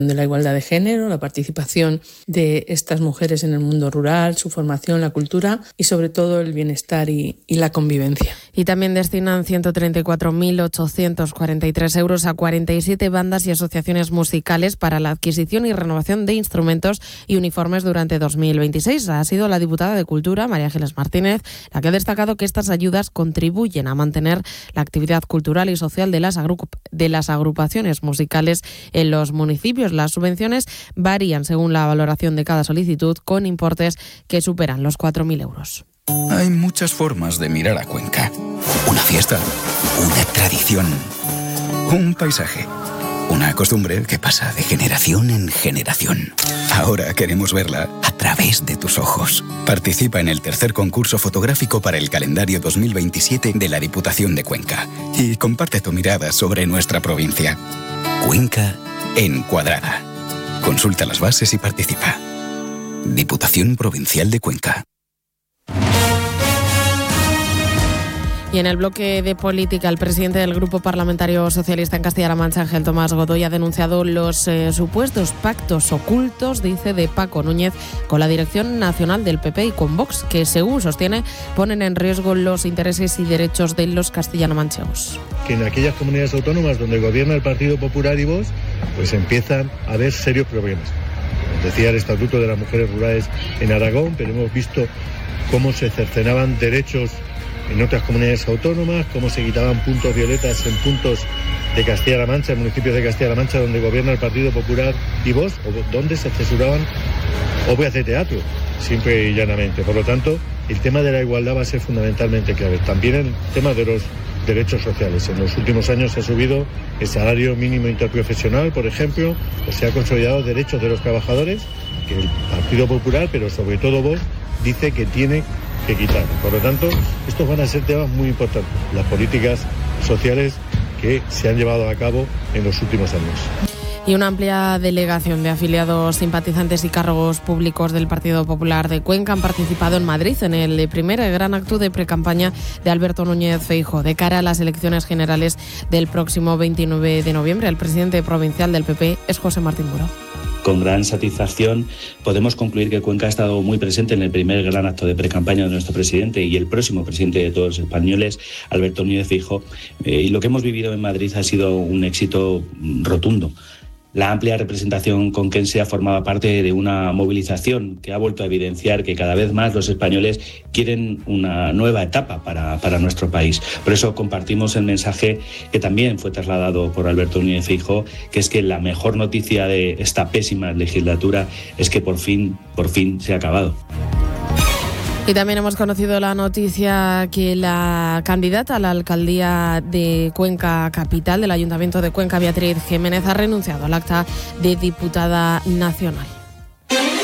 de la igualdad de género, la participación de estas mujeres en el mundo rural, su formación, la cultura y sobre todo el bienestar y la convivencia. Y también destinan 134.843 euros a 47 bandas y asociaciones musicales para la adquisición y renovación de instrumentos y uniformes durante 2026. Ha sido la diputada de Cultura, María Ángeles Martínez, la que ha destacado que estas ayudas contribuyen a mantener la actividad cultural y social de las agrupaciones musicales en los municipios. Las subvenciones varían según la valoración de cada solicitud, con importes que superan los 4.000 euros. Hay muchas formas de mirar a Cuenca. Una fiesta, una tradición, un paisaje, una costumbre que pasa de generación en generación. Ahora queremos verla a través de tus ojos. Participa en el tercer concurso fotográfico para el calendario 2027 de la Diputación de Cuenca y comparte tu mirada sobre nuestra provincia. Cuenca Encuadrada. Consulta las bases y participa. Diputación Provincial de Cuenca. Y en el bloque de política, el presidente del Grupo Parlamentario Socialista en Castilla-La Mancha, Ángel Tomás Godoy, ha denunciado los supuestos pactos ocultos, dice, de Paco Núñez con la dirección nacional del PP y con Vox, que, según sostiene, ponen en riesgo los intereses y derechos de los castellano-manchegos. Que en aquellas comunidades autónomas donde gobierna el Partido Popular y Vox, pues empiezan a haber serios problemas. Decía el Estatuto de las Mujeres Rurales en Aragón, pero hemos visto cómo se cercenaban derechos en otras comunidades autónomas, cómo se quitaban puntos violetas en puntos de Castilla-La Mancha, en municipios de Castilla-La Mancha donde gobierna el Partido Popular y Vox, o donde se censuraban obras de teatro, simple y llanamente. Por lo tanto, el tema de la igualdad va a ser fundamentalmente clave. También el tema de los derechos sociales. En los últimos años se ha subido el salario mínimo interprofesional, por ejemplo, o se ha consolidado derechos de los trabajadores, que el Partido Popular, pero sobre todo Vox, dice que tiene que quitar. Por lo tanto, estos van a ser temas muy importantes, las políticas sociales que se han llevado a cabo en los últimos años. Y una amplia delegación de afiliados, simpatizantes y cargos públicos del Partido Popular de Cuenca han participado en Madrid en el primer gran acto de precampaña de Alberto Núñez Feijóo de cara a las elecciones generales del próximo 29 de noviembre. El presidente provincial del PP es José Martín Muro. Con gran satisfacción podemos concluir que Cuenca ha estado muy presente en el primer gran acto de precampaña de nuestro presidente y el próximo presidente de todos los españoles, Alberto Núñez Feijóo. Y lo que hemos vivido en Madrid ha sido un éxito rotundo. La amplia representación conquense formaba parte de una movilización que ha vuelto a evidenciar que cada vez más los españoles quieren una nueva etapa para nuestro país. Por eso compartimos el mensaje que también fue trasladado por Alberto Núñez Feijóo, que es que la mejor noticia de esta pésima legislatura es que por fin se ha acabado. Y también hemos conocido la noticia que la candidata a la alcaldía de Cuenca Capital, del Ayuntamiento de Cuenca, Beatriz Jiménez, ha renunciado al acta de diputada nacional.